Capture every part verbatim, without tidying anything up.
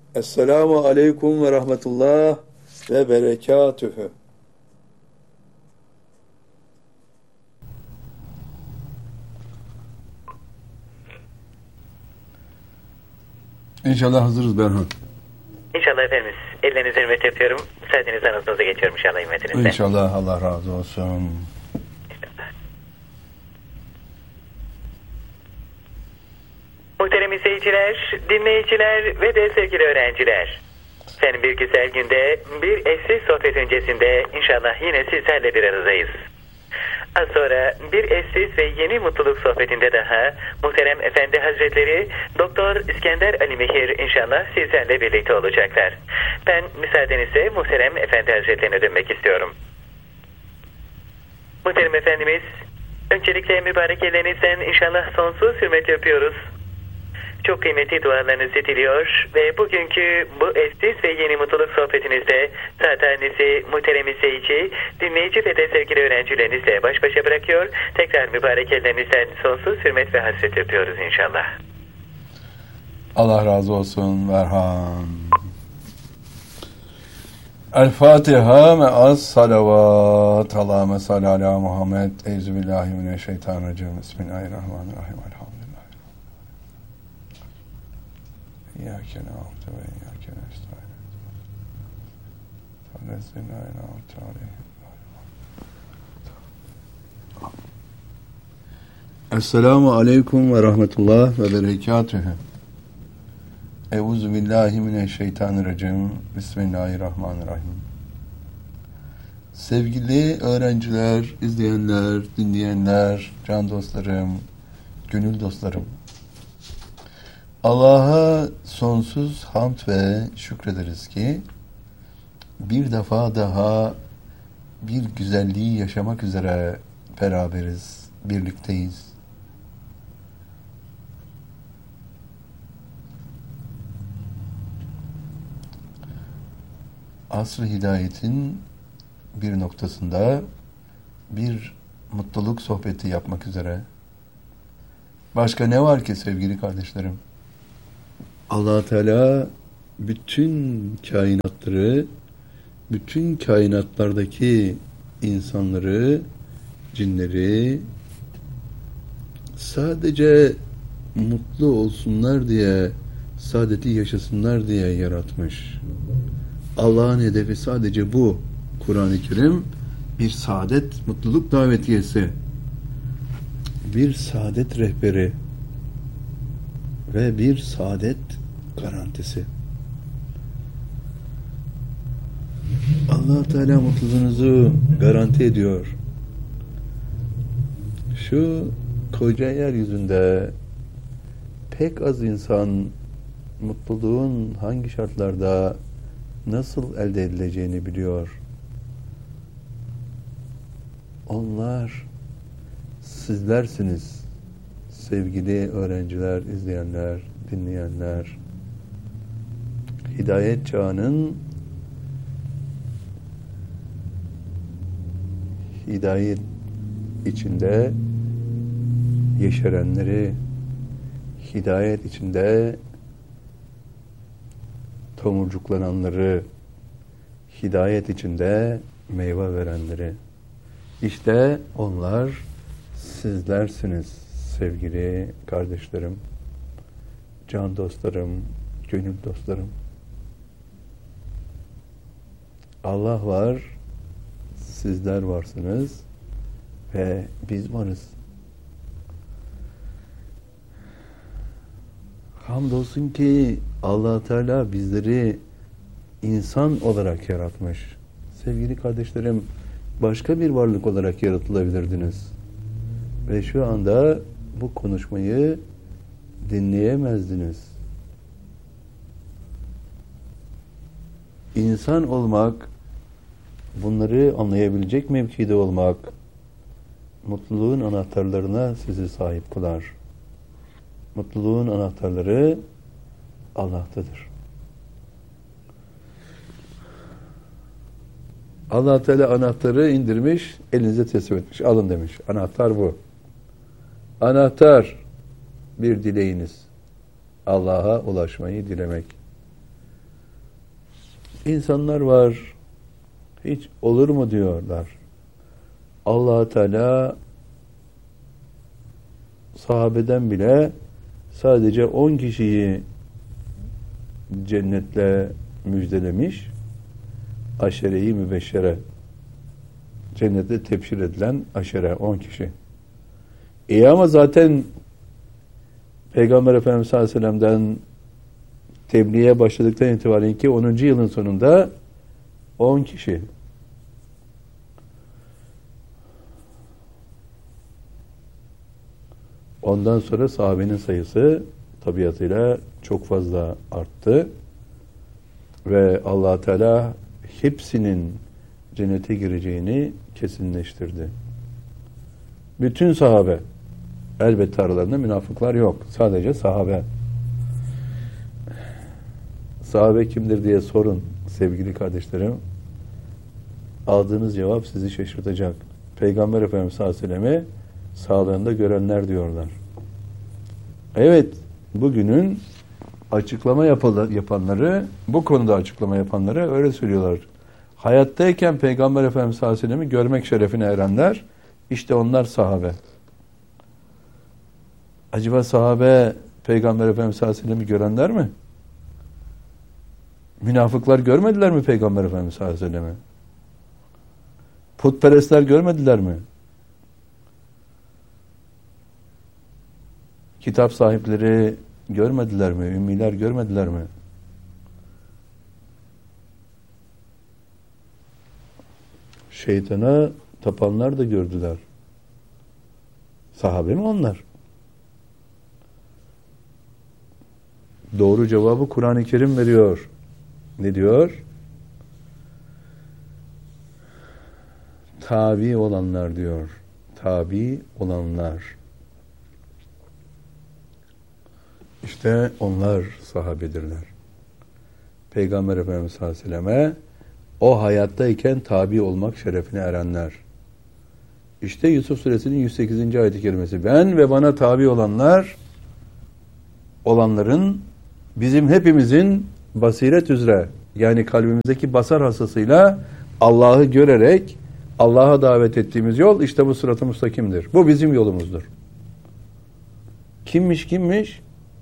Esselamu aleyküm ve rahmetullah ve berekatühü. İnşallah hazırız Berhan. İnşallah efendimiz. Ellerinize hürmet yapıyorum. Müsaadenizle anlatınıza geçiyorum inşallah hürmetinizle. İnşallah, Allah razı olsun. İnşallah. Muhterem izleyiciler, dinleyiciler ve de sevgili öğrenciler. Efendim bir güzel günde, bir eşsiz sohbet öncesinde inşallah yine sizlerle bir aradayız. Az sonra bir eşsiz ve yeni mutluluk sohbetinde daha Muhterem Efendi Hazretleri Doktor İskender Ali Mehir inşallah sizlerle birlikte olacaklar. Ben müsaadenizle Muhterem Efendi Hazretlerine dönmek istiyorum. Muhterem Efendimiz, öncelikle mübarek ellerinizden inşallah sonsuz hürmet yapıyoruz. Çok kıymetli dualarınızı diliyor ve bugünkü bu eşsiz ve yeni mutluluk sohbetinizde saatlerinizi muhterem izleyici, dinleyici ve de sevgili öğrencilerinizle baş başa bırakıyor. Tekrar mübarek ellerinizden sonsuz hürmet ve hasret yapıyoruz inşallah. Allah razı olsun Berhan. El Fatiha me'as salavat. Allahümme salli ala Muhammed. Euzubillahimineşşeytanirracim. Bismillahirrahmanirrahim. İyyâke na'budu ve iyyâke nestaîn. Fellezîne en'amte aleyhim. Esselamu aleyküm ve rahmetullah ve berekatühü. Euzubillahimineşşeytanirracim. Bismillahirrahmanirrahim. Sevgili öğrenciler, izleyenler, dinleyenler, can dostlarım, gönül dostlarım. Allah'a sonsuz hamd ve şükrederiz ki bir defa daha bir güzelliği yaşamak üzere beraberiz, birlikteyiz. Asr-ı Hidayet'in bir noktasında bir mutluluk sohbeti yapmak üzere. Başka ne var ki sevgili kardeşlerim? Allah Teala bütün kainatları, bütün kainatlardaki insanları, cinleri sadece mutlu olsunlar diye, saadeti yaşasınlar diye yaratmış. Allah'ın hedefi sadece bu. Kur'an-ı Kerim bir saadet, mutluluk davetiyesi, bir saadet rehberi ve bir saadet garantisi. Allah Teala mutluluğunuzu garanti ediyor. Şu koca yeryüzünde pek az insan mutluluğun hangi şartlarda nasıl elde edileceğini biliyor. Onlar sizlersiniz. Sevgili öğrenciler, izleyenler, dinleyenler, hidayet çağının hidayet içinde yeşerenleri, hidayet içinde tomurcuklananları, hidayet içinde meyve verenleri. İşte onlar sizlersiniz sevgili kardeşlerim, can dostlarım, gönül dostlarım. Allah var, sizler varsınız ve biz varız. Hamdolsun ki Allah Teala bizleri insan olarak yaratmış. Sevgili kardeşlerim, başka bir varlık olarak yaratılabilirdiniz. Ve şu anda bu konuşmayı dinleyemezdiniz. İnsan olmak, bunları anlayabilecek mevkide olmak, mutluluğun anahtarlarına sizi sahip kılar. Mutluluğun anahtarları Allah'tadır. Allah Teala anahtarı indirmiş, elinize teslim etmiş. Alın demiş. Anahtar bu. Anahtar bir dileğiniz. Allah'a ulaşmayı dilemek. insanlar var. Hiç olur mu diyorlar. Allah Teala sahabeden bile sadece on kişiyi cennetle müjdelemiş. Aşere-i mübeşşere. Cennette tebşir edilen aşere on kişi. İyi ama zaten Peygamber Efendimiz sallallahu aleyhi ve sellem'den tebliğe başladıktan itibaren ki onuncu yılın sonunda on kişi. Ondan sonra sahabenin sayısı tabiatıyla çok fazla arttı ve Allah Teala hepsinin cennete gireceğini kesinleştirdi. Bütün sahabe, elbette aralarında münafıklar yok. Sadece sahabe. Sahabe kimdir diye sorun sevgili kardeşlerim. Aldığınız cevap sizi şaşırtacak. Peygamber Efendimiz sallallahu aleyhi ve sellem'i sağlığında görenler diyorlar. Evet, bugünün açıklama yapanları, bu konuda açıklama yapanları öyle söylüyorlar. Hayattayken Peygamber Efendimiz sallallahu aleyhi ve sellem'i görmek şerefine erenler, işte onlar sahabe. Acaba sahabe Peygamber Efendimiz sallallahu aleyhi ve sellem'i görenler mi? Münafıklar görmediler mi Peygamber Efendimiz sallallahu aleyhi ve sellem'i? Putperestler görmediler mi? Kitap sahipleri görmediler mi? Ümmiler görmediler mi? Şeytana tapanlar da gördüler. Sahabe mi onlar? Doğru cevabı Kur'an-ı Kerim veriyor. Ne diyor? Tabi olanlar diyor. Tabi olanlar. İşte onlar sahabedirler. Peygamber Efendimiz sallallahu aleyhi ve selleme o hayattayken tabi olmak şerefine erenler. İşte Yusuf Suresinin yüz sekizinci ayet-i kerimesi. Ben ve bana tabi olanlar, olanların bizim hepimizin basiret üzere, yani kalbimizdeki basar hasasıyla Allah'ı görerek Allah'a davet ettiğimiz yol işte bu sırat-ı müstakimdir. Bu bizim yolumuzdur. Kimmiş kimmiş?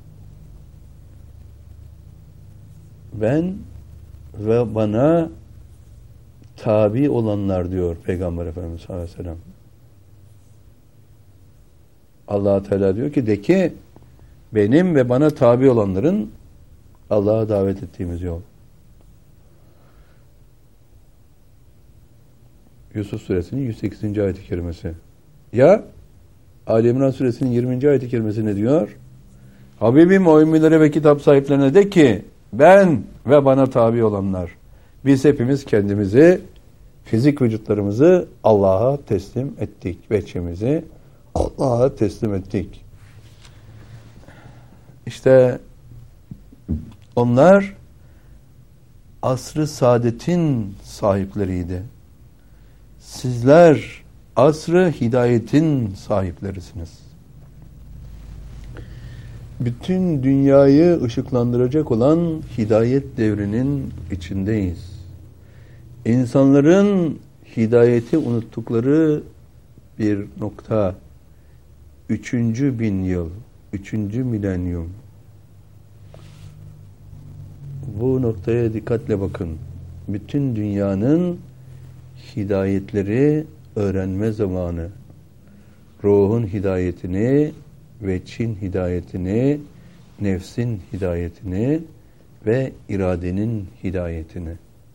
Ben ve bana tabi olanlar diyor Peygamber Efendimiz sallallahu aleyhi ve sellem. Allah Teala diyor ki de ki benim ve bana tabi olanların Allah'a davet ettiğimiz yol. Yusuf Suresinin yüz sekizinci ayet-i kerimesi. Ya Ali İmran Suresinin yirminci ayet-i kerimesi ne diyor? Habibim o ümmilere ve kitap sahiplerine de ki ben ve bana tabi olanlar biz hepimiz kendimizi, fizik vücutlarımızı Allah'a teslim ettik. Veçimizi Allah'a teslim ettik. İşte onlar asr-ı saadetin sahipleriydi. Sizler asr-ı hidayetin sahiplerisiniz. Bütün dünyayı ışıklandıracak olan hidayet devrinin içindeyiz. İnsanların hidayeti unuttukları bir nokta, üçüncü bin yıl, üçüncü milenyum. Bu noktaya dikkatle bakın. Bütün dünyanın hidayetleri öğrenme zamanı. Ruhun hidayetini, veçin hidayetini, nefsin hidayetini ve iradenin hidayetini.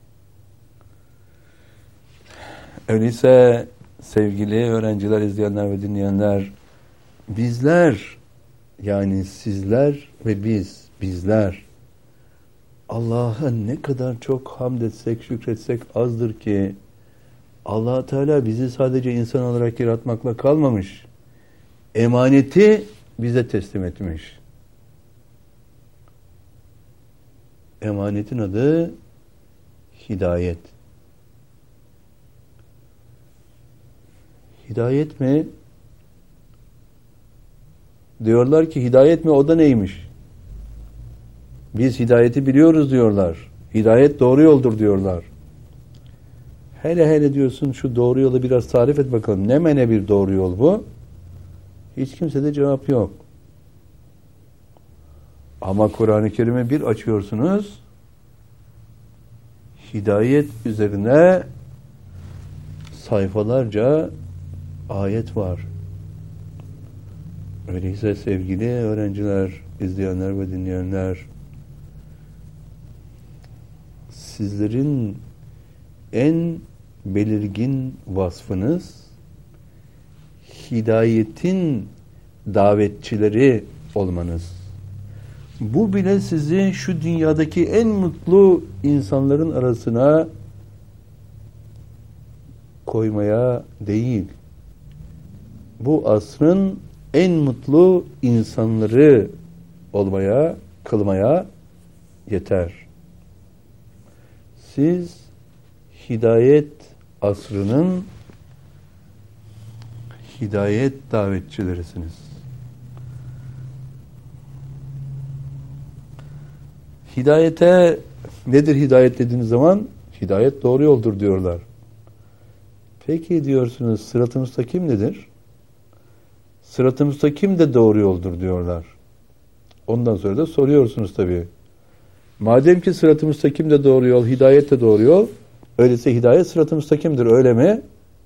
Öyleyse sevgili öğrenciler, izleyenler ve dinleyenler, bizler, yani sizler ve biz, bizler Allah'a ne kadar çok hamd etsek, şükretsek azdır ki Allah Teala bizi sadece insan olarak yaratmakla kalmamış. Emaneti bize teslim etmiş. Emanetin adı hidayet. Hidayet mi? Diyorlar ki hidayet mi? O da neymiş? Biz hidayeti biliyoruz diyorlar. Hidayet doğru yoldur diyorlar. Hele hele diyorsun şu doğru yolu biraz tarif et bakalım. Ne mene bir doğru yol bu? Hiç kimsede cevap yok. Ama Kur'an-ı Kerim'e bir açıyorsunuz, hidayet üzerine sayfalarca ayet var. Öyleyse sevgili öğrenciler, izleyenler ve dinleyenler, sizlerin en belirgin vasfınız hidayetin davetçileri olmanız. Bu bile sizi şu dünyadaki en mutlu insanların arasına koymaya değil, bu asrın en mutlu insanları olmaya, kılmaya yeter. Siz hidayet asrının hidayet davetçilerisiniz. Hidayete, nedir hidayet dediğiniz zaman? Hidayet doğru yoldur diyorlar. Peki diyorsunuz, sırat-ı müstakim nedir? Sırat-ı müstakim de doğru yoldur diyorlar. Ondan sonra da soruyorsunuz tabii. Madem ki sırat-ı müstakim de doğru yol, hidayet de doğru yol, öyleyse hidayet sırat-ı müstakimdir, öyle mi?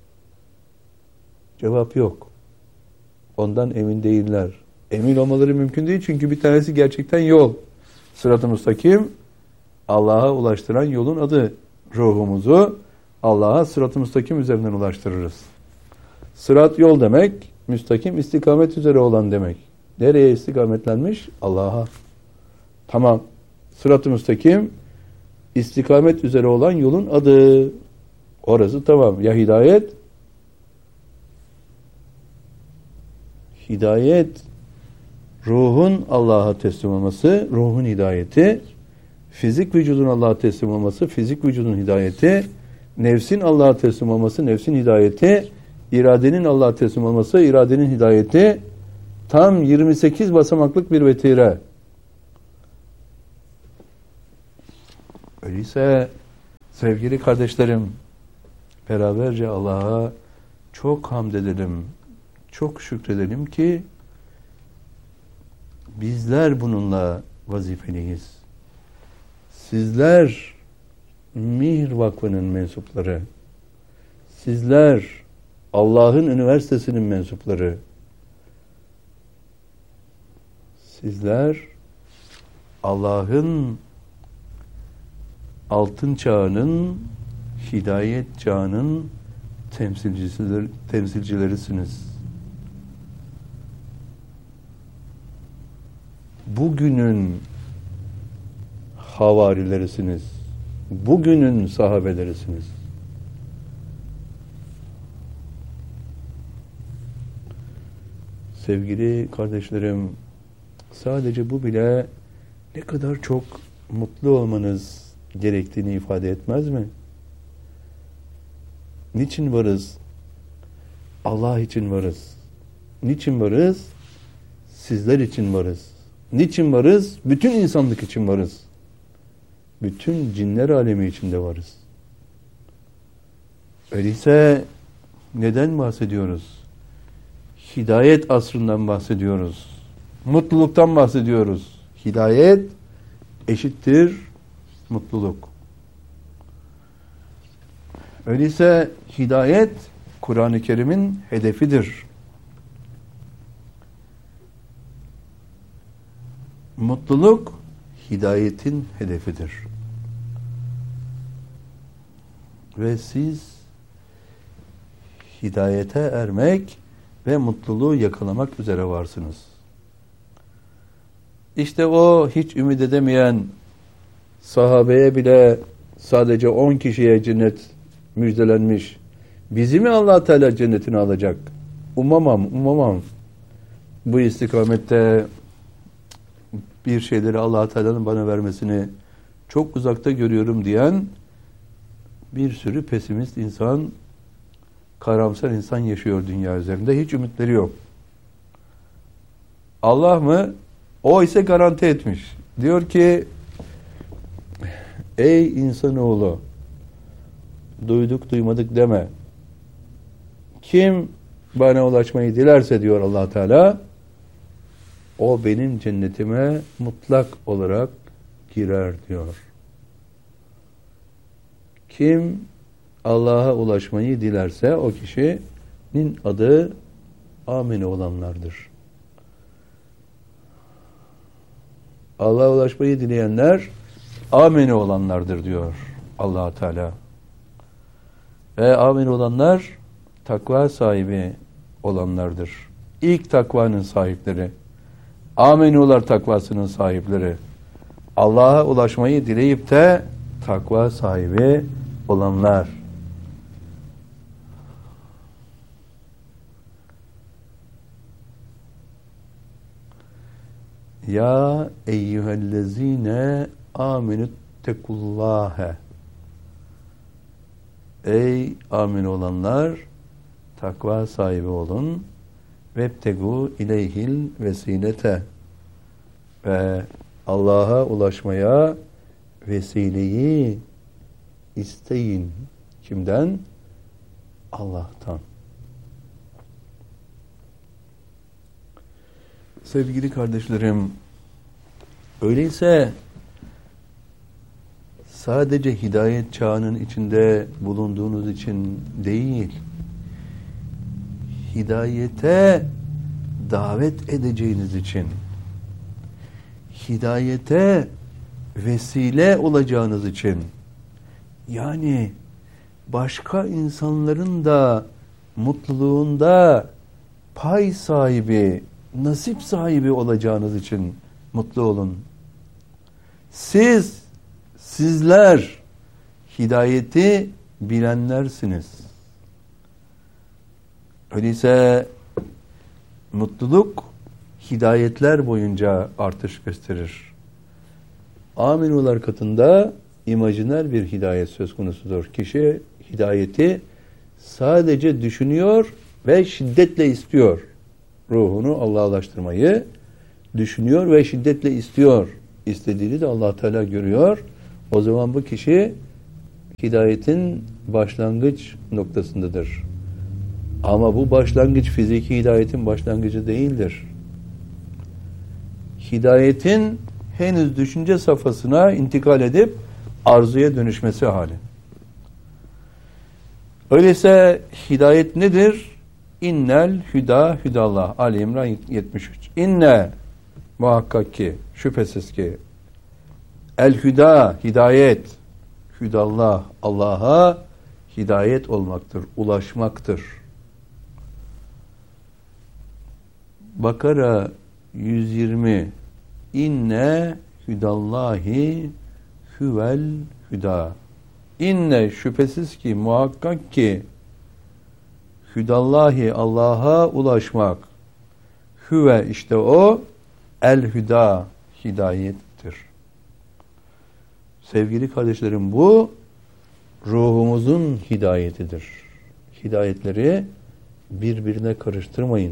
Cevap yok. Ondan emin değiller. Emin olmaları mümkün değil çünkü bir tanesi gerçekten yol. Sırat-ı müstakim, Allah'a ulaştıran yolun adı. Ruhumuzu Allah'a sırat-ı müstakim üzerinden ulaştırırız. Sırat yol demek, müstakim istikamet üzere olan demek. Nereye istikametlenmiş? Allah'a. Tamam. Sırat-ı müstakim, istikamet üzere olan yolun adı. Orası tamam. Ya hidayet? Hidayet, ruhun Allah'a teslim olması, ruhun hidayeti, fizik vücudun Allah'a teslim olması, fizik vücudun hidayeti, nefsin Allah'a teslim olması, nefsin hidayeti, iradenin Allah'a teslim olması, iradenin hidayeti, tam yirmi sekiz basamaklık bir vetire. Öyleyse sevgili kardeşlerim, beraberce Allah'a çok hamd edelim, çok şükredelim ki bizler bununla vazifeliyiz. Sizler Mihr Vakfı'nın mensupları, sizler Allah'ın üniversitesinin mensupları, sizler Allah'ın altın çağının, hidayet çağının temsilcileri, temsilcilerisiniz. Bugünün havarilerisiniz. Bugünün sahabelerisiniz. Sevgili kardeşlerim, sadece bu bile ne kadar çok mutlu olmanız gerektiğini ifade etmez mi? Niçin varız? Allah için varız. Niçin varız? Sizler için varız. Niçin varız? Bütün insanlık için varız. Bütün cinler alemi içinde varız. Öyleyse neden bahsediyoruz? Hidayet asrından bahsediyoruz. Mutluluktan bahsediyoruz. Hidayet eşittir mutluluk. Öyleyse hidayet Kur'an-ı Kerim'in hedefidir. Mutluluk hidayetin hedefidir. Ve siz hidayete ermek ve mutluluğu yakalamak üzere varsınız. İşte o hiç ümit edemeyen sahabeye bile sadece on kişiye cennet müjdelenmiş. Bizi mi Allah Teala cennetine alacak? Umamam, umamam. Bu istikamette bir şeyleri Allah Teala'nın bana vermesini çok uzakta görüyorum diyen bir sürü pesimist insan, karamsar insan yaşıyor dünya üzerinde. Hiç ümitleri yok. Allah mı? O ise garanti etmiş. Diyor ki Ey insanoğlu, duyduk duymadık deme. Kim bana ulaşmayı dilerse diyor Allah Teala, o benim cennetime mutlak olarak girer diyor. Kim Allah'a ulaşmayı dilerse o kişinin adı amin olanlardır. Allah'a ulaşmayı dileyenler amin olanlardır diyor Allah Teala. Ve amin olanlar takva sahibi olanlardır. İlk takvanın sahipleri. Amenular takvasının sahipleri. Allah'a ulaşmayı dileyip de takva sahibi olanlar. Ya eyyühellezine amenüttekullâhe. Ey amin olanlar, takva sahibi olun. Vebtegu ileyhil vesilete. Ve Allah'a ulaşmaya vesileyi isteyin. Kimden? Allah'tan. Sevgili kardeşlerim, öyleyse sadece hidayet çağının içinde bulunduğunuz için değil, hidayete davet edeceğiniz için, hidayete vesile olacağınız için, yani başka insanların da mutluluğunda pay sahibi, nasip sahibi olacağınız için mutlu olun. Siz, sizler hidayeti bilenlersiniz. Öyleyse mutluluk hidayetler boyunca artış gösterir. Aminular katında imajiner bir hidayet söz konusudur. Kişi hidayeti sadece düşünüyor ve şiddetle istiyor. Ruhunu Allah'a ulaştırmayı düşünüyor ve şiddetle istiyor. İstediğini de Allah Teala görüyor. O zaman bu kişi hidayetin başlangıç noktasındadır. Ama bu başlangıç fiziki hidayetin başlangıcı değildir. Hidayetin henüz düşünce safhasına intikal edip arzuya dönüşmesi hali. Öyleyse hidayet nedir? İnnel hüda hüdallah. Ali İmran yetmiş üç. İnne muhakkak ki, şüphesiz ki el hüda, hidayet, hüdallah, Allah'a hidayet olmaktır, ulaşmaktır. Bakara yüz yirmi. İnne hüdallahi huvel hüda. İnne şüphesiz ki, muhakkak ki hüdallahi, Allah'a ulaşmak, hüve işte o, el hüda, hidayettir. Sevgili kardeşlerim, bu ruhumuzun hidayetidir. Hidayetleri birbirine karıştırmayın.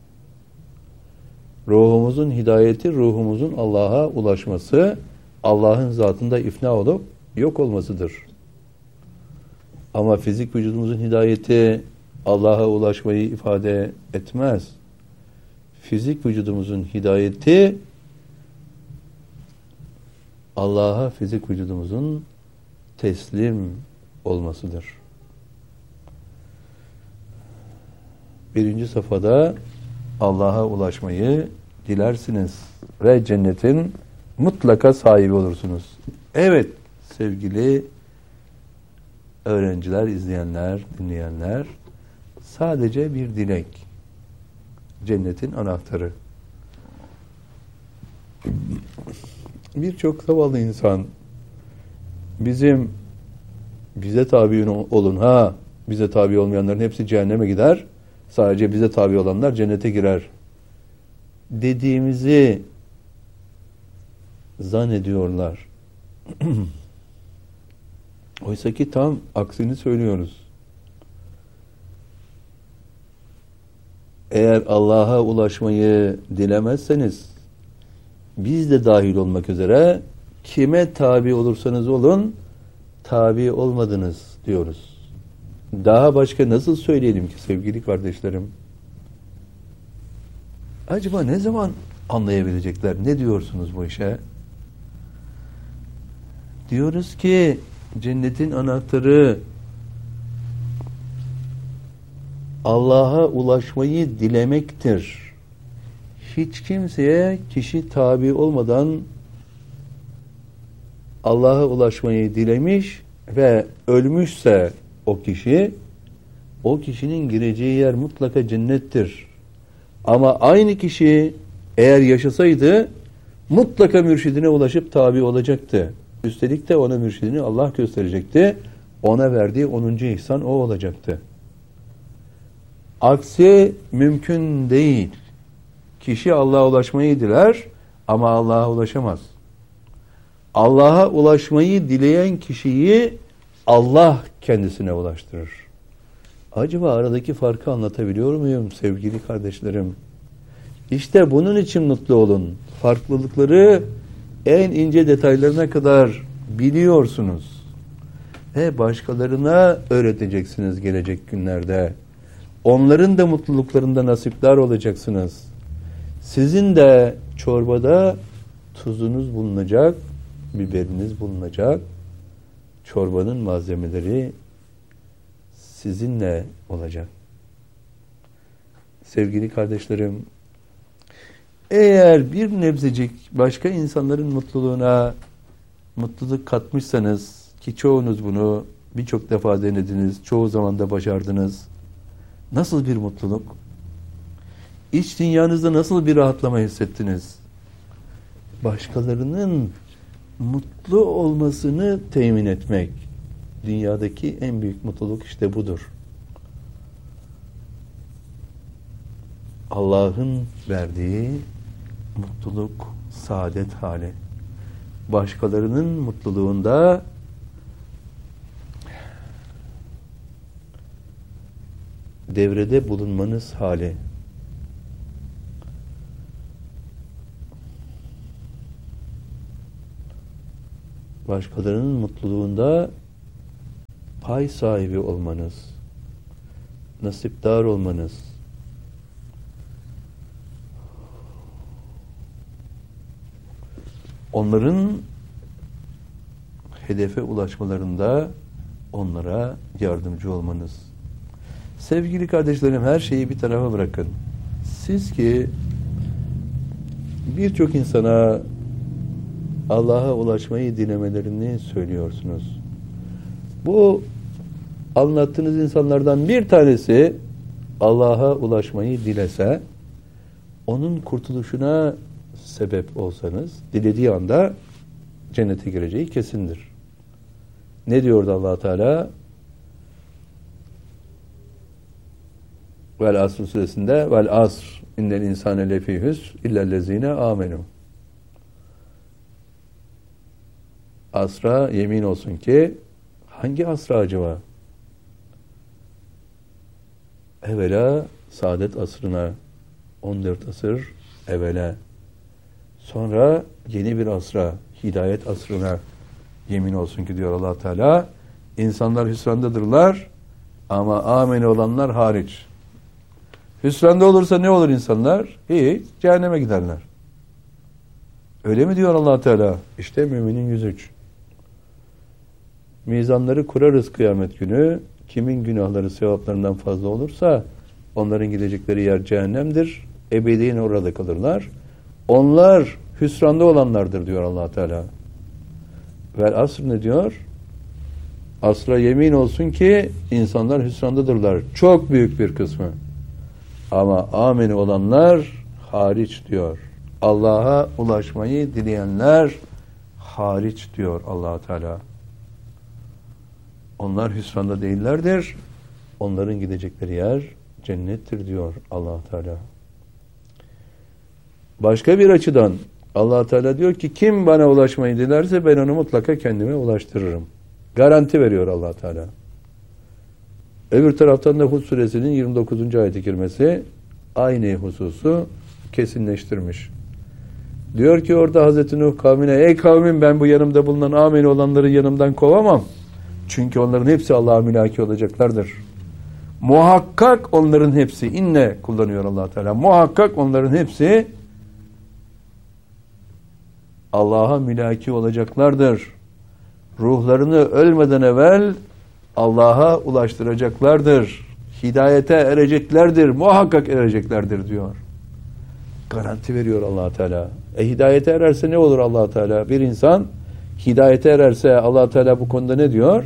Ruhumuzun hidayeti, ruhumuzun Allah'a ulaşması, Allah'ın zatında ifna olup yok olmasıdır. Ama fizik vücudumuzun hidayeti Allah'a ulaşmayı ifade etmez. Fizik vücudumuzun hidayeti Allah'a fizik vücudumuzun teslim olmasıdır. Birinci safhada Allah'a ulaşmayı dilersiniz ve cennetin mutlaka sahibi olursunuz. Evet sevgili öğrenciler, izleyenler, dinleyenler, sadece bir dilek. Cennetin anahtarı. Birçok zavallı insan bizim bize tabi olun ha, bize tabi olmayanların hepsi cehenneme gider, sadece bize tabi olanlar cennete girer dediğimizi zannediyorlar. Oysa ki tam aksini söylüyoruz. Eğer Allah'a ulaşmayı dilemezseniz, biz de dahil olmak üzere kime tabi olursanız olun tabi olmadınız diyoruz. Daha başka nasıl söyleyelim ki sevgili kardeşlerim? Acaba ne zaman anlayabilecekler? Ne diyorsunuz bu işe? Diyoruz ki cennetin anahtarı Allah'a ulaşmayı dilemektir. Hiç kimseye kişi tabi olmadan Allah'a ulaşmayı dilemiş ve ölmüşse o kişi, o kişinin gireceği yer mutlaka cennettir. Ama aynı kişi eğer yaşasaydı mutlaka mürşidine ulaşıp tabi olacaktı. Üstelik de ona mürşidini Allah gösterecekti. Ona verdiği onuncu ihsan o olacaktı. Aksi mümkün değil. Kişi Allah'a ulaşmayı diler ama Allah'a ulaşamaz. Allah'a ulaşmayı dileyen kişiyi Allah kendisine ulaştırır. Acaba aradaki farkı anlatabiliyor muyum sevgili kardeşlerim? İşte bunun için mutlu olun. Farklılıkları en ince detaylarına kadar biliyorsunuz. Ve başkalarına öğreteceksiniz gelecek günlerde. Onların da mutluluklarında nasipdar olacaksınız. Sizin de çorbada tuzunuz bulunacak, biberiniz bulunacak. Çorbanın malzemeleri sizinle olacak. Sevgili kardeşlerim, eğer bir nebzecik başka insanların mutluluğuna mutluluk katmışsanız, ki çoğunuz bunu birçok defa denediniz, çoğu zaman da başardınız. Nasıl bir mutluluk? İç dünyanızda nasıl bir rahatlama hissettiniz? Başkalarının mutlu olmasını temin etmek. Dünyadaki en büyük mutluluk işte budur. Allah'ın verdiği mutluluk, saadet hali. Başkalarının mutluluğunda devrede bulunmanız hali. Başkalarının mutluluğunda pay sahibi olmanız, nasipdar olmanız, onların hedefe ulaşmalarında onlara yardımcı olmanız. Sevgili kardeşlerim, her şeyi bir tarafa bırakın. Siz ki birçok insana Allah'a ulaşmayı dilemelerini söylüyorsunuz. Bu anlattığınız insanlardan bir tanesi Allah'a ulaşmayı dilese, onun kurtuluşuna sebep olsanız, dilediği anda cennete gireceği kesindir. Ne diyordu Allah Teala? Vel Asr suresinde vel asr innel insane lefî husr illellezîne âmenû. Asra yemin olsun ki, hangi asra acaba? Evvela saadet asrına, on dört asır evvela. Sonra yeni bir asra, hidayet asrına yemin olsun ki diyor Allah Teala. İnsanlar hüsrandadırlar ama amene olanlar hariç. Hüsranda olursa ne olur insanlar? Hiç, cehenneme giderler. Öyle mi diyor Allah Teala? İşte müminin yüz üç. Mizanları kurarız kıyamet günü. Kimin günahları sevaplarından fazla olursa onların gidecekleri yer cehennemdir. Ebediyen orada kalırlar. Onlar hüsranda olanlardır diyor Allah Teala. Vel asr ne diyor? Asra yemin olsun ki insanlar hüsrandadırlar. Çok büyük bir kısmı. Ama amin olanlar hariç diyor. Allah'a ulaşmayı dileyenler hariç diyor Allah Teala. Onlar hüsranda değillerdir. Onların gidecekleri yer cennettir diyor Allah Teala. Başka bir açıdan Allah Teala diyor ki kim bana ulaşmayı dilerse ben onu mutlaka kendime ulaştırırım. Garanti veriyor Allah Teala. Öbür taraftan da Hud suresinin yirmi dokuzuncu ayet-i kerimesi aynı hususu kesinleştirmiş. Diyor ki orada Hazreti Nuh kavmine, ey kavmim ben bu yanımda bulunan amin olanları yanımdan kovamam. Çünkü onların hepsi Allah'a mülaki olacaklardır. Muhakkak onların hepsi, inne kullanıyor Allah Teala. Muhakkak onların hepsi Allah'a mülaki olacaklardır. Ruhlarını ölmeden evvel Allah'a ulaştıracaklardır. Hidayete ereceklerdir. Muhakkak ereceklerdir diyor. Garanti veriyor Allah Teala. E hidayete ererse ne olur Allah Teala? Bir insan hidayete ererse Allah Teala bu konuda ne diyor?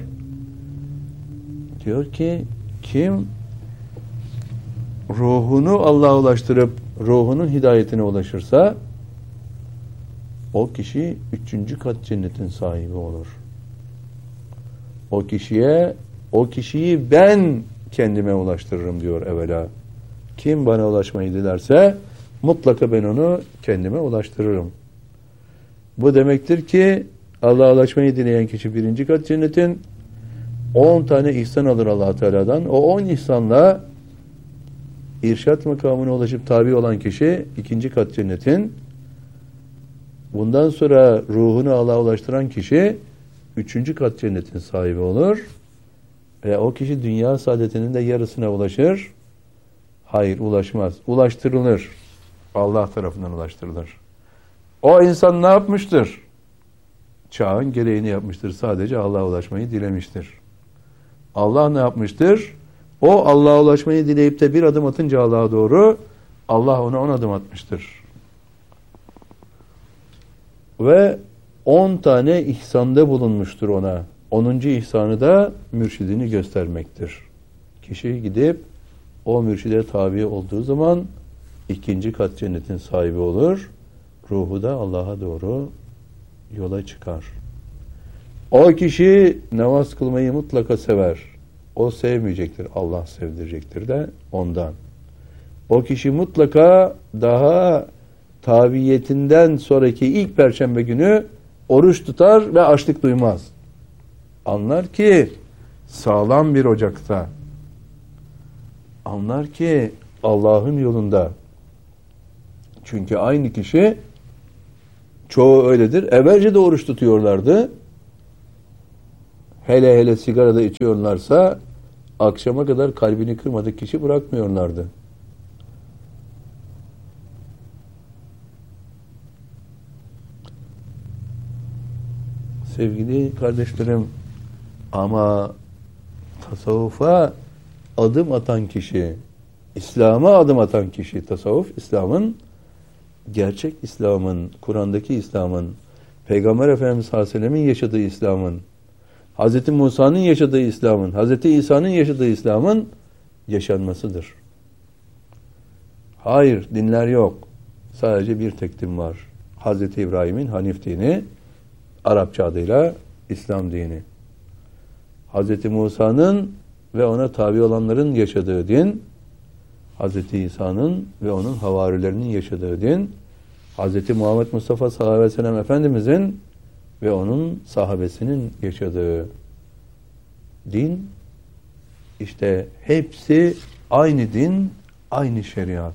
Diyor ki kim ruhunu Allah'a ulaştırıp ruhunun hidayetine ulaşırsa o kişi üçüncü kat cennetin sahibi olur. O kişiye, o kişiyi ben kendime ulaştırırım diyor evvela. Kim bana ulaşmayı dilerse mutlaka ben onu kendime ulaştırırım. Bu demektir ki Allah'a ulaşmayı dileyen kişi birinci kat cennetin on tane ihsan alır Allah Teala'dan. O on ihsanla irşat makamına ulaşıp tabi olan kişi ikinci kat cennetin, bundan sonra ruhunu Allah'a ulaştıran kişi üçüncü kat cennetin sahibi olur. Ve o kişi dünya saadetinin de yarısına ulaşır. Hayır, ulaşmaz. Ulaştırılır. Allah tarafından ulaştırılır. O insan ne yapmıştır? Çağın gereğini yapmıştır. Sadece Allah'a ulaşmayı dilemiştir. Allah ne yapmıştır? O Allah'a ulaşmayı dileyip de bir adım atınca Allah'a doğru, Allah ona on adım atmıştır. Ve on tane ihsanda bulunmuştur ona. Onuncu ihsanı da mürşidini göstermektir. Kişi gidip o mürşide tabi olduğu zaman ikinci kat cennetin sahibi olur. Ruhu da Allah'a doğru yola çıkar. O kişi namaz kılmayı mutlaka sever. O sevmeyecektir. Allah sevdirecektir de ondan. O kişi mutlaka daha tabiyetinden sonraki ilk perşembe günü oruç tutar ve açlık duymaz. Anlar ki sağlam bir ocakta. Anlar ki Allah'ın yolunda. Çünkü aynı kişi, çoğu öyledir, evvelce de oruç tutuyorlardı. Hele hele sigarada içiyorlarsa akşama kadar kalbini kırmadık kişi bırakmıyorlardı. Sevgili kardeşlerim, ama tasavvufa adım atan kişi, İslam'a adım atan kişi, tasavvuf, İslam'ın, gerçek İslam'ın, Kur'an'daki İslam'ın, Peygamber Efendimiz sallallahu aleyhi ve sellem'in yaşadığı İslam'ın, Hazreti Musa'nın yaşadığı İslam'ın, Hazreti İsa'nın yaşadığı İslam'ın yaşanmasıdır. Hayır, dinler yok. Sadece bir tek din var. Hazreti İbrahim'in Hanif dini, Arapça adıyla İslam dini. Hazreti Musa'nın ve ona tabi olanların yaşadığı din, Hazreti İsa'nın ve onun havarilerinin yaşadığı din, Hazreti Muhammed Mustafa sallallahu aleyhi ve sellem Efendimizin ve onun sahabesinin yaşadığı din, işte hepsi aynı din, aynı şeriat.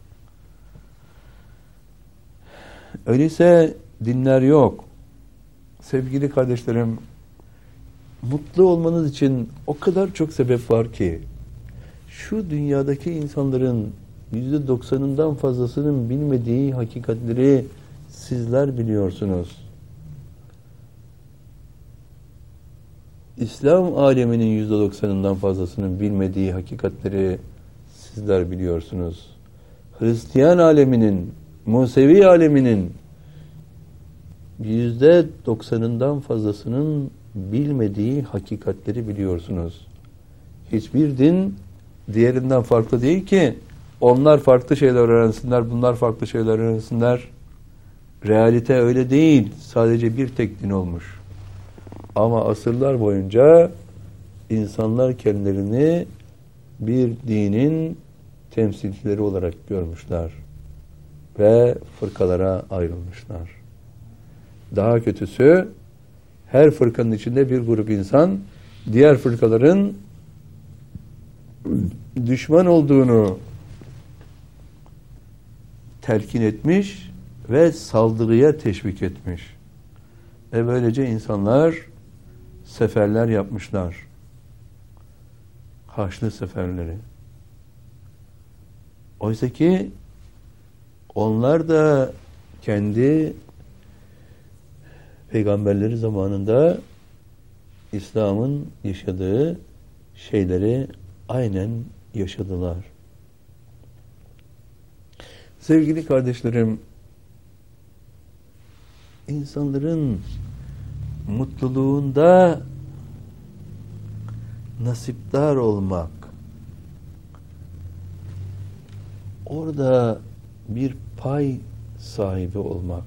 Öyleyse dinler yok. Sevgili kardeşlerim, mutlu olmanız için o kadar çok sebep var ki, şu dünyadaki insanların yüzde doksanından fazlasının bilmediği hakikatleri sizler biliyorsunuz. İslam aleminin yüzde doksanından fazlasının bilmediği hakikatleri sizler biliyorsunuz. Hristiyan aleminin, Musevi aleminin yüzde doksanından fazlasının bilmediği hakikatleri biliyorsunuz. Hiçbir din diğerinden farklı değil ki onlar farklı şeyler öğrensinler, bunlar farklı şeyler öğrensinler. Realite öyle değil. Sadece bir tek din olmuş. Ama asırlar boyunca insanlar kendilerini bir dinin temsilcileri olarak görmüşler ve fırkalara ayrılmışlar. Daha kötüsü, her fırkanın içinde bir grup insan diğer fırkaların düşman olduğunu telkin etmiş ve saldırıya teşvik etmiş. Ve böylece insanlar seferler yapmışlar. Haçlı seferleri. Oysa ki onlar da kendi peygamberleri zamanında İslam'ın yaşadığı şeyleri aynen yaşadılar. Sevgili kardeşlerim, insanların mutluluğunda nasipdar olmak, orada bir pay sahibi olmak,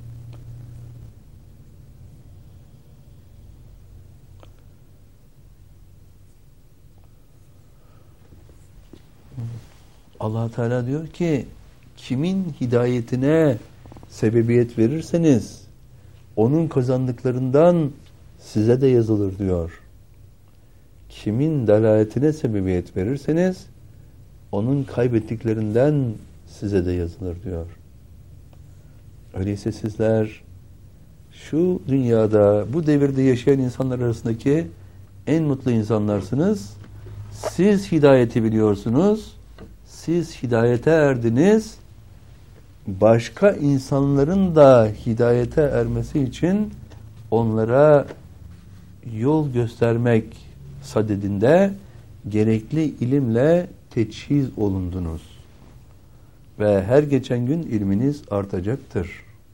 Allah Teala diyor ki, kimin hidayetine sebebiyet verirseniz onun kazandıklarından size de yazılır diyor. Kimin dalaletine sebebiyet verirseniz onun kaybettiklerinden size de yazılır diyor. Öyleyse sizler şu dünyada, bu devirde yaşayan insanlar arasındaki en mutlu insanlarsınız. Siz hidayeti biliyorsunuz. Siz hidayete erdiniz. Başka insanların da hidayete ermesi için onlara yol göstermek sadedinde gerekli ilimle teçhiz olundunuz. Ve her geçen gün ilminiz artacaktır.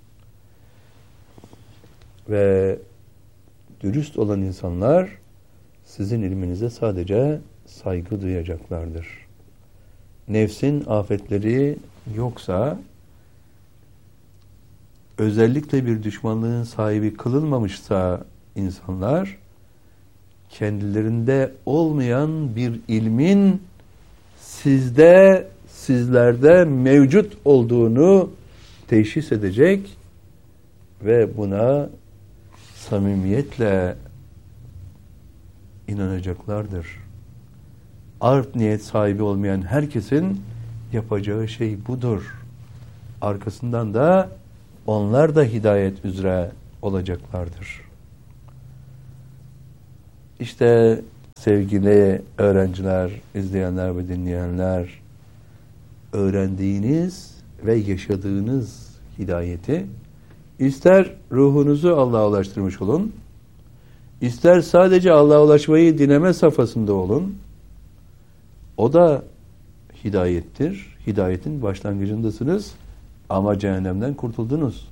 Ve dürüst olan insanlar sizin ilminize sadece saygı duyacaklardır. Nefsin afetleri yoksa, özellikle bir düşmanlığın sahibi kılınmamışsa insanlar, kendilerinde olmayan bir ilmin sizde, sizlerde mevcut olduğunu teşhis edecek ve buna samimiyetle inanacaklardır. Art niyet sahibi olmayan herkesin yapacağı şey budur. Arkasından da onlar da hidayet üzere olacaklardır. İşte sevgili öğrenciler, izleyenler ve dinleyenler, öğrendiğiniz ve yaşadığınız hidayeti ister ruhunuzu Allah'a ulaştırmış olun, ister sadece Allah'a ulaşmayı dinleme safhasında olun, o da hidayettir. Hidayetin başlangıcındasınız ama cehennemden kurtuldunuz.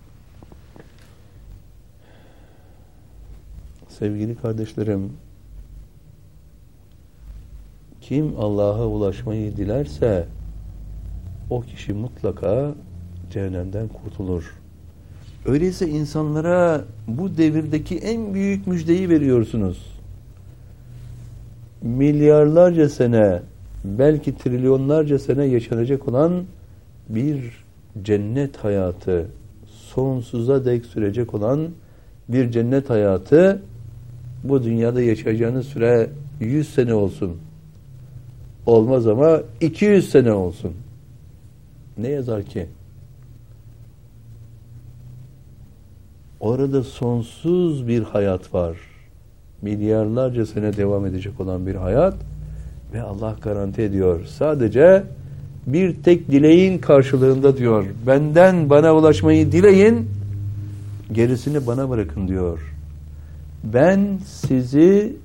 Sevgili kardeşlerim, kim Allah'a ulaşmayı dilerse o kişi mutlaka cehennemden kurtulur. Öyleyse insanlara bu devirdeki en büyük müjdeyi veriyorsunuz. Milyarlarca sene, belki trilyonlarca sene yaşanacak olan bir cennet hayatı, sonsuza dek sürecek olan bir cennet hayatı, bu dünyada yaşayacağınız süre yüz sene olsun. Olmaz ama iki yüz sene olsun. Ne yazar ki? Orada sonsuz bir hayat var. Milyarlarca sene devam edecek olan bir hayat ve Allah garanti ediyor. Sadece bir tek dileğin karşılığında diyor. Benden bana ulaşmayı dileyin, gerisini bana bırakın diyor. Ben sizi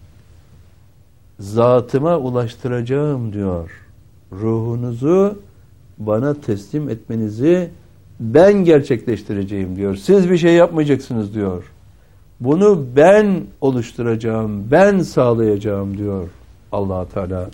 zatıma ulaştıracağım diyor. Ruhunuzu bana teslim etmenizi ben gerçekleştireceğim diyor. Siz bir şey yapmayacaksınız diyor. Bunu ben oluşturacağım, ben sağlayacağım diyor Allah Teala.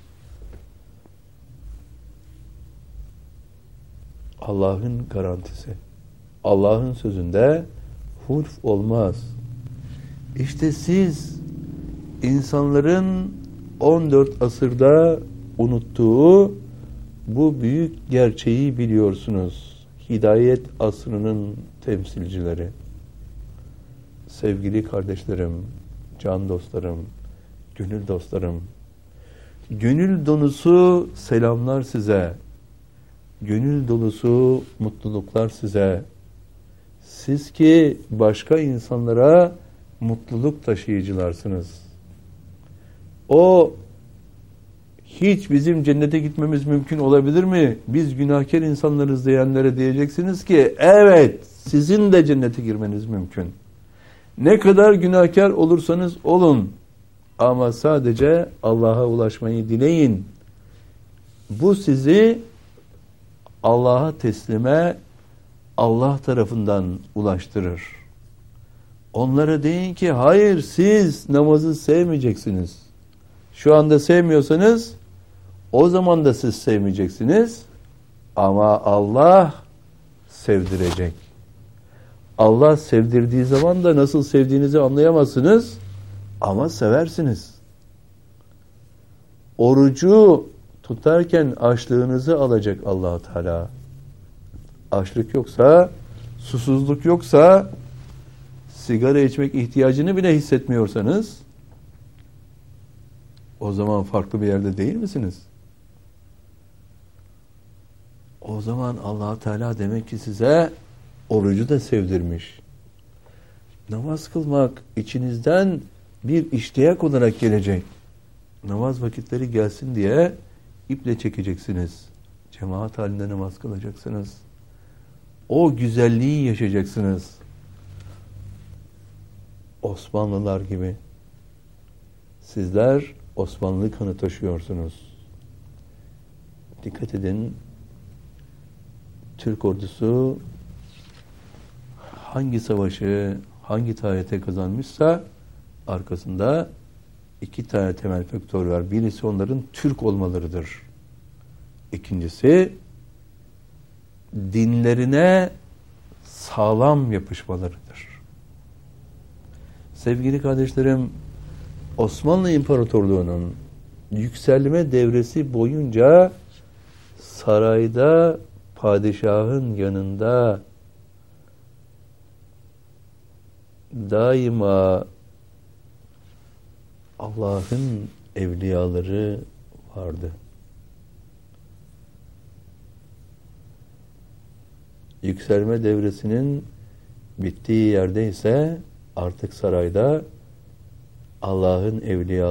Allah'ın garantisi. Allah'ın sözünde hulf olmaz. İşte siz insanların on dört asırda unuttuğu bu büyük gerçeği biliyorsunuz. Hidayet asrının temsilcileri. Sevgili kardeşlerim, can dostlarım, gönül dostlarım, gönül donusu selamlar size. Gönül dolusu mutluluklar size. Siz ki başka insanlara mutluluk taşıyıcılarsınız. O hiç bizim cennete gitmemiz mümkün olabilir mi? Biz günahkar insanlarız diyenlere diyeceksiniz ki evet, sizin de cennete girmeniz mümkün. Ne kadar günahkar olursanız olun ama sadece Allah'a ulaşmayı dileyin. Bu sizi Allah'a teslime Allah tarafından ulaştırır. Onlara deyin ki hayır, siz namazı sevmeyeceksiniz. Şu anda sevmiyorsanız o zaman da siz sevmeyeceksiniz ama Allah sevdirecek. Allah sevdirdiği zaman da nasıl sevdiğinizi anlayamazsınız ama seversiniz. Orucu tutarken açlığınızı alacak Allah Teala. Açlık yoksa, susuzluk yoksa, sigara içmek ihtiyacını bile hissetmiyorsanız o zaman farklı bir yerde değil misiniz? O zaman Allah Teala demek ki size orucu da sevdirmiş. Namaz kılmak içinizden bir iştiyak olarak gelecek. Namaz vakitleri gelsin diye iple çekeceksiniz. Cemaat halinde namaz kılacaksınız. O güzelliği yaşayacaksınız. Osmanlılar gibi. Sizler Osmanlı kanı taşıyorsunuz. Dikkat edin. Türk ordusu hangi savaşı, hangi tarihte kazanmışsa arkasında iki tane temel faktör var. Birisi onların Türk olmalarıdır. İkincisi dinlerine sağlam yapışmalarıdır. Sevgili kardeşlerim, Osmanlı İmparatorluğu'nun yükselme devresi boyunca sarayda padişahın yanında daima Allah'ın evliyaları vardı. Yükselme devresinin bittiği yerde ise artık sarayda Allah'ın evliyaları